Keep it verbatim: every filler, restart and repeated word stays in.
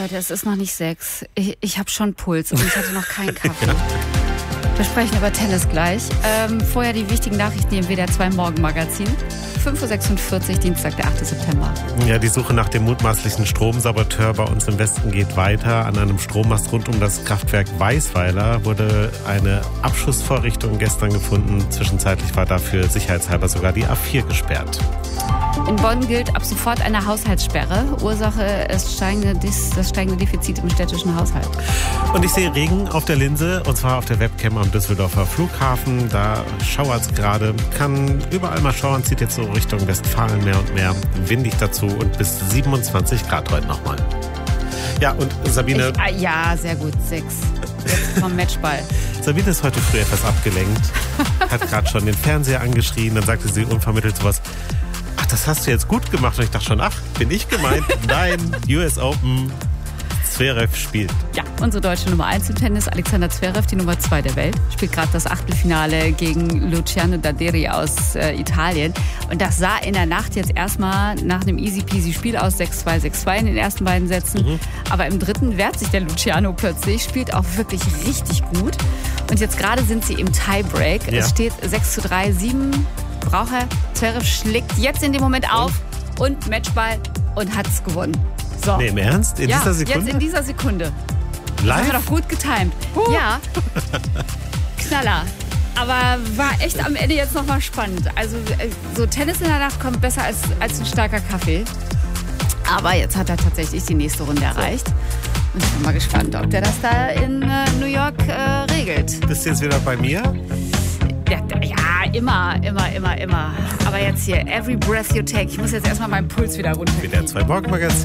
Leute, es ist noch nicht sechs. Ich, ich habe schon Puls und ich hatte noch keinen Kaffee. Wir sprechen über Tennis gleich. Ähm, vorher die wichtigen Nachrichten im W D R zwei Morgenmagazin. fünf Uhr sechsundvierzig, Dienstag, der achte September. Ja, die Suche nach dem mutmaßlichen Stromsaboteur bei uns im Westen geht weiter. An einem Strommast rund um das Kraftwerk Weisweiler wurde eine Abschussvorrichtung gestern gefunden. Zwischenzeitlich war dafür sicherheitshalber sogar die A vier gesperrt. In Bonn gilt ab sofort eine Haushaltssperre. Ursache ist steigende, das steigende Defizit im städtischen Haushalt. Und ich sehe Regen auf der Linse, und zwar auf der Webcam am Düsseldorfer Flughafen. Da schauert es gerade, kann überall mal schauern, zieht jetzt so Richtung Westfalen mehr und mehr. Windig dazu und bis siebenundzwanzig Grad heute nochmal. Ja, und Sabine... Ich, ah, ja, sehr gut, sechs. Jetzt vom Matchball. Sabine ist heute früh etwas abgelenkt, hat gerade schon den Fernseher angeschrien, dann sagte sie unvermittelt sowas: Ach, das hast du jetzt gut gemacht. Und ich dachte schon, ach, bin ich gemeint? Nein, U S Open, Zverev spielt. Ja, unsere deutsche Nummer eins im Tennis, Alexander Zverev, die Nummer zwei der Welt, spielt gerade das Achtelfinale gegen Luciano Daderi aus äh, Italien. Und das sah in der Nacht jetzt erstmal nach einem easy-peasy Spiel aus, sechs zwei, sechs zwei in den ersten beiden Sätzen. Mhm. Aber im dritten wehrt sich der Luciano plötzlich, spielt auch wirklich richtig gut. Und jetzt gerade sind sie im Tiebreak. Ja. Es steht sechs zu drei, sieben braucht er. Zverev schlägt jetzt in dem Moment auf und, und Matchball und hat es gewonnen. So. Nee, im Ernst? In ja, dieser Sekunde? Jetzt in dieser Sekunde. Live? Das war doch gut getimt. Uh. Ja, Knaller. Aber war echt am Ende jetzt nochmal spannend. Also so Tennis in der Nacht kommt besser als, als ein starker Kaffee. Aber jetzt hat er tatsächlich die nächste Runde erreicht. Und ich bin mal gespannt, ob der das da in äh, New York äh, regelt. Bist du jetzt wieder bei mir? Ja, ja, immer, immer, immer, immer. Aber jetzt hier, every breath you take. Ich muss jetzt erstmal meinen Puls wieder runterkriegen. W D R zwei Morgenmagazin.